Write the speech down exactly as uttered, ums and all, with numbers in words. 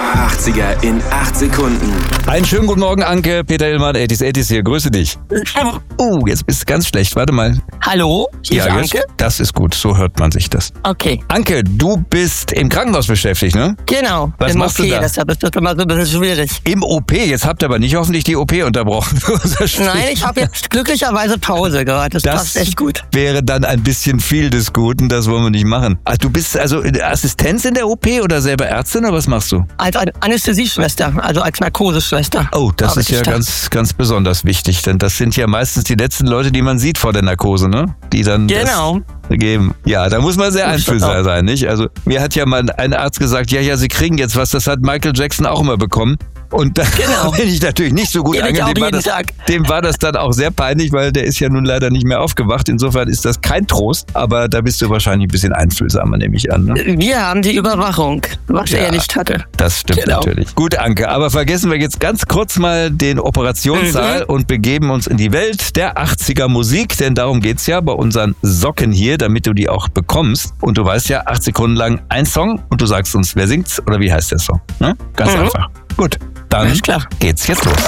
achtziger in acht Sekunden. Einen schönen guten Morgen, Anke. Peter Illmann, achtzig achtzig hier. Grüße dich. Oh, jetzt bist du ganz schlecht. Warte mal. Hallo, hier Ja, ist jetzt, Anke. das ist gut. So hört man sich das. Okay, Anke, du bist im Krankenhaus beschäftigt, ne? genau. Was Im machst du O P, da? deshalb ist das immer so ein bisschen schwierig. Im O P. Jetzt habt ihr aber nicht hoffentlich die O P unterbrochen. für unser Spiel. Nein, ich habe jetzt glücklicherweise Pause gerade. Das, Das passt echt gut. wäre dann ein bisschen viel des Guten. Das wollen wir nicht machen. Ach, du bist also Assistenz in der O P oder selber Ärztin oder was machst du? Als An- Anästhesieschwester, also als Narkoseschwester. Oh, das arbeite ist ja ich da. ganz, ganz besonders wichtig, denn das sind ja meistens die letzten Leute, die man sieht vor der Narkose, ne? Die dann Genau. das geben. Ja, da muss man sehr Das stimmt einfühlsam auch. sein, nicht? Also mir hat ja mal ein Arzt gesagt, ja, ja, Sie kriegen jetzt was, das hat Michael Jackson auch immer bekommen. Und da Genau. bin ich natürlich nicht so gut Kenn ich angenehm. auch Dem war, jeden das, Tag. dem war das dann auch sehr peinlich, weil der ist ja nun leider nicht mehr aufgewacht. Insofern ist das kein Trost, aber da bist du wahrscheinlich ein bisschen einfühlsamer, nehme ich an. Ne? Wir haben die Überwachung, was Ja. er nicht hatte. Das stimmt Genau. natürlich. Gut, Anke, aber vergessen wir jetzt ganz kurz mal den Operationssaal Mhm. und begeben uns in die Welt der achtziger Musik, denn darum geht's ja bei unseren Socken hier, damit du die auch bekommst. Und du weißt ja, acht Sekunden lang ein Song und du sagst uns, wer singt's oder wie heißt der Song. Ne? Ganz Mhm. einfach. Gut, dann Alles klar. geht's jetzt los.